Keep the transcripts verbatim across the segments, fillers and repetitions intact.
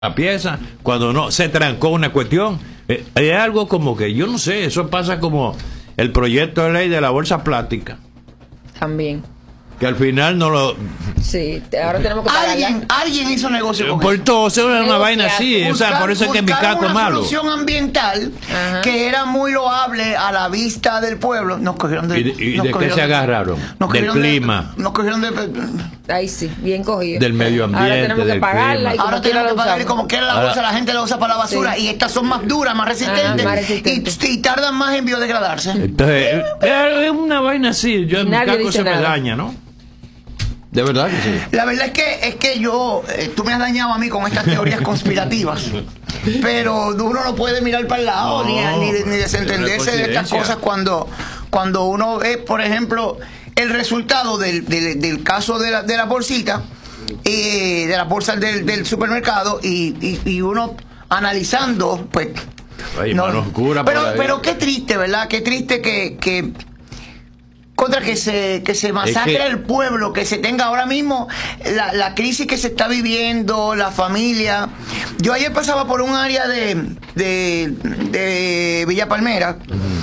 la pieza, cuando no se trancó una cuestión, eh, hay algo como que yo no sé, eso pasa como el proyecto de ley de la bolsa plástica. También. Que al final no lo... Sí, ahora tenemos que pagarla. Alguien, alguien hizo negocio con por eso. todo, eso es una vaina así, Buscar, o sea, por eso es que mi caco es malo. una solución ambiental Ajá. que era muy loable a la vista del pueblo. Nos cogieron de... ¿Y de, y nos de qué cogieron se de- agarraron? nos Del cogieron de- clima, nos cogieron de... Ahí sí, bien cogido. del medio ambiente, Ahora tenemos que del pagarla clima. y como Ahora quiera tenemos que la pagar y usamos. como quiera la Ahora- bolsa, la gente la usa para la basura. Sí. Y estas son más duras, más resistentes. Ajá, más resistentes. Y, y tardan más en biodegradarse. Entonces, eh, es una vaina así, yo, mi Nadie caco dice se me nada. daña, ¿no? De verdad que sí. La verdad es que es que yo, eh, tú me has dañado a mí con estas teorías conspirativas, pero uno no puede mirar para el lado No, ni, ni, ni desentenderse de estas coincidencia. cosas cuando, cuando uno ve, por ejemplo, el resultado del, del, del caso de la, de la bolsita, eh, de las bolsas del, del supermercado y, y, y uno analizando, pues... Ay, mano oscura por pero, ahí. pero qué triste, ¿verdad? Qué triste que... que contra que se que se masacre Es que- el pueblo, que se tenga ahora mismo la, la crisis que se está viviendo, la familia. Yo ayer pasaba por un área de, de, de Villa Palmera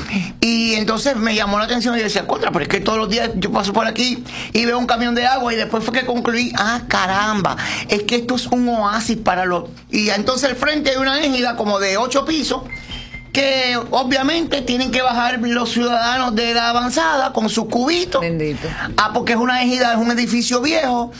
y entonces me llamó la atención y decía, contra, pero es que todos los días yo paso por aquí y veo un camión de agua y después fue que concluí, ah, caramba, es que esto es un oasis para los... Y entonces al frente hay una égida como de ocho pisos que obviamente tienen que bajar los ciudadanos de edad avanzada con sus cubitos. Bendito. Ah, porque es una égida, es un edificio viejo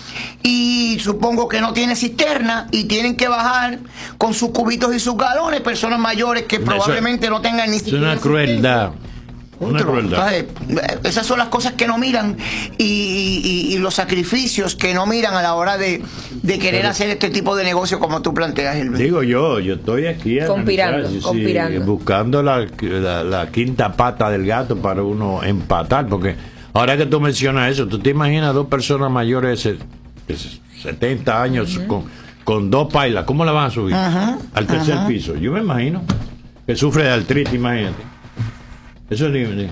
y supongo que no tiene cisterna y tienen que bajar con sus cubitos y sus galones, personas mayores que Eso- probablemente no tengan ni Es siquiera una crueldad. Una otro. crueldad. Entonces, esas son las cosas que no miran y, y- y los sacrificios que no miran a la hora de, de querer Pero- hacer este tipo de negocio como tú planteas, Elber. Digo yo, yo estoy aquí Conspirando, analizar, sí, conspirando. buscando la, la, la quinta pata del gato para uno empatar, porque ahora que tú mencionas eso, tú te imaginas dos personas mayores de, se- de setenta años con, con dos pailas, ¿cómo la van a subir? Ajá, Al tercer ajá. piso, yo me imagino que sufre de artritis, imagínate. Eso es, es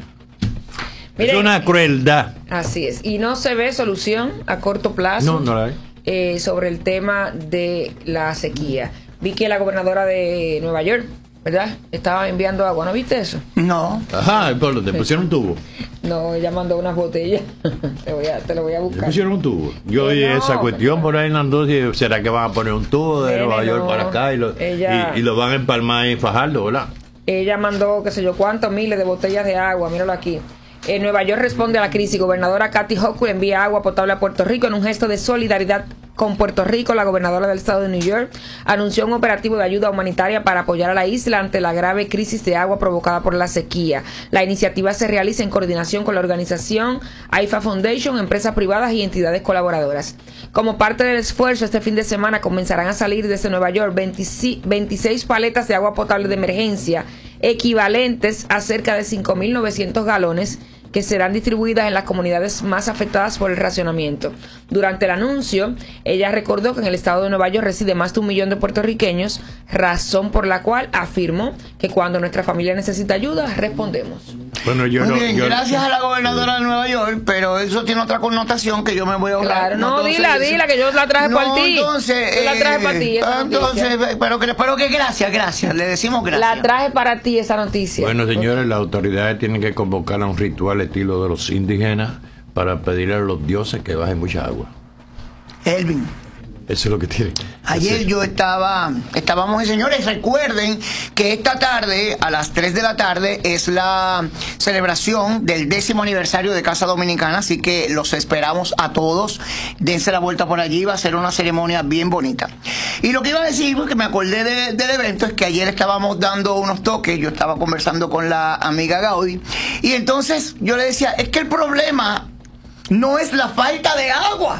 Mire, una crueldad. Así es. Y no se ve solución a corto plazo. No, no la hay. eh, sobre el tema de la sequía. Vi que la gobernadora de Nueva York, ¿verdad? Estaba enviando agua, ¿no viste eso? No. Ajá, Pablo, te pusieron un tubo. No, ella mandó unas botellas. te, voy a, te lo voy a Te buscar. pusieron un tubo. Yo Que oí no, esa cuestión que- por ahí en Andalucía. ¿Será que van a poner un tubo de Nene, Nueva York no. para acá y lo, Ella- y, y lo van a empalmar en Fajardo, ¿verdad? Ella mandó, qué sé yo, cuántos miles de botellas de agua. Míralo aquí. En Nueva York responde a la crisis. Gobernadora Kathy Hochul envía agua potable a Puerto Rico en un gesto de solidaridad con Puerto Rico. La gobernadora del estado de New York anunció un operativo de ayuda humanitaria para apoyar a la isla ante la grave crisis de agua provocada por la sequía. La iniciativa se realiza en coordinación con la organización I F A Foundation, empresas privadas y entidades colaboradoras. Como parte del esfuerzo, este fin de semana comenzarán a salir desde Nueva York veintiséis paletas de agua potable de emergencia, equivalentes a cerca de cinco mil novecientos galones, que serán distribuidas en las comunidades más afectadas por el racionamiento. Durante el anuncio, ella recordó que en el estado de Nueva York reside más de un millón de puertorriqueños, razón por la cual afirmó que cuando nuestra familia necesita ayuda, respondemos. Bueno, yo Muy no. bien, yo- gracias a la gobernadora de Nueva York, pero eso tiene otra connotación que yo me voy a ahorrar. Claro, no, te voy a dila, seguir dila, que yo la traje no, para ti. Entonces, Yo la traje para ti, esa entonces, noticia. pero que, pero que gracias, gracias, le decimos gracias. La traje para ti esa noticia. Bueno, señores, las autoridades tienen que convocar a un ritual estilo de los indígenas para pedirle a los dioses que bajen mucha agua. Elvin. Eso es lo que tienen. Ayer yo estaba, estábamos, y señores, recuerden que esta tarde, a las tres de la tarde, es la celebración del décimo aniversario de Casa Dominicana, así que los esperamos a todos. Dense la vuelta por allí, va a ser una ceremonia bien bonita. Y lo que iba a decir, porque me acordé de- del evento, es que ayer estábamos dando unos toques, yo estaba conversando con la amiga Gaudi, y entonces yo le decía, es que el problema no es la falta de agua.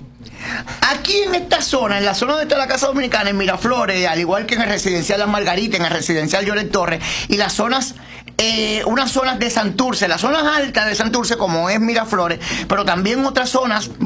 Aquí en esta zona, en la zona donde está la Casa Dominicana, en Miraflores, al igual que en el residencial Las Margaritas, en el residencial Lloret Torres, y las zonas, eh, unas zonas de Santurce, las zonas altas de Santurce, como es Miraflores, pero también otras zonas